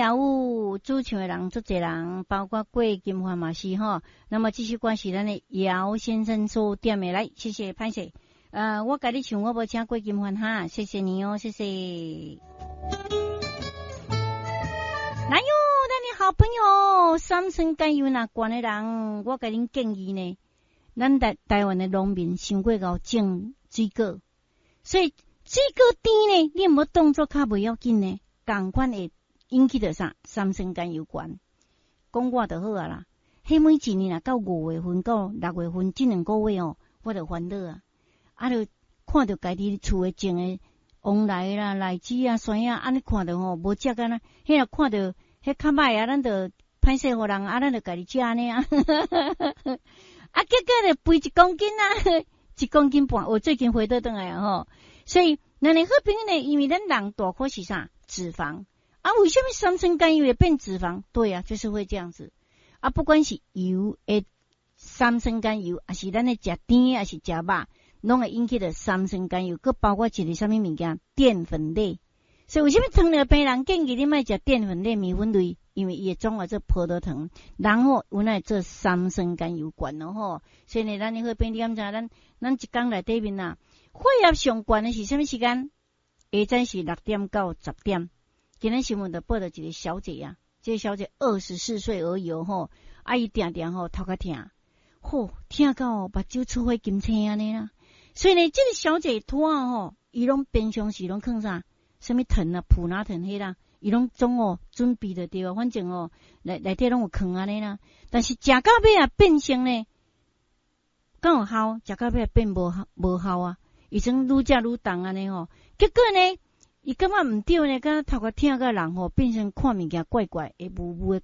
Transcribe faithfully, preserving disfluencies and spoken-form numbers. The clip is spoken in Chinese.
药物，主唱的人足侪人，包括郭金环嘛是吼。那么这首歌是咱的姚先生所点的，来，谢谢潘谢。呃，我甲你唱，我无请郭金环哈，谢谢你哦，谢谢。来哟，咱的好朋友三生甘油那管的人，我甲恁建议呢，咱台台湾的农民伤过熬种水果，所以水果甜呢，你毋好当作较袂要紧呢，共款会引起着啥三生甘油管，讲我就好啊啦。迄每一年啊，到五月份到六月份这两个月哦，我就烦恼啊，啊就看着家己厝诶种诶黄梨啦、荔枝啊、酸啊，安尼看着吼无食干呐，迄若看着迄较歹啊，咱就歹势互人啊，咱就家己食安尼啊，啊结果就肥一公斤啊，一公斤半，我最近回倒转来啊吼，所以咱诶好朋友呢，因为咱人大块是啥脂肪啊，为什么三生甘油会变脂肪？对啊，就是会这样子啊，不管是油诶三生甘油，还是咱诶食甜还是食肉，拢会引起着三生甘油，佮包括一个啥物物件淀粉类。所以为什么糖尿病人建议你莫食淀粉类米粉类？因为伊会总合做葡萄糖，然后有那做三生甘油管咯吼。所以呢，咱你好朋友你敢知？咱咱一工内底面啊，血压上悬的是啥物时间？下晝是六點到十點。今天新聞就報道一個小姐啊，這個小姐二十四歲而已哦吼，啊伊定定吼頭殼痛，吼痛到目睭出火金青安尼啦。所以呢，這個小姐拖啊吼，伊攏平常時攏囥啥？什麼藤啊、普拿藤迄啦，伊攏總哦準備着對啊，反正哦內內底攏有囥安尼啦。但是食到尾啊變成呢，敢有效？食到尾變無效無效啊！伊種愈食愈重安尼吼，結果呢，伊感覺毋對呢，敢頭殼痛個人吼，變成看物件怪怪，會霧霧的